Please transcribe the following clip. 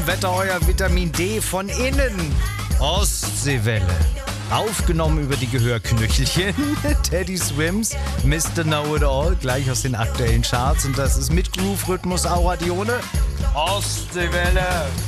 Wetter euer Vitamin D von innen. Ostseewelle. Aufgenommen über die Gehörknöchelchen. Teddy Swims, Mr. Know-It-All, gleich aus den aktuellen Charts. Und das ist mit Groove-Rhythmus Aura Dione. Ostseewelle.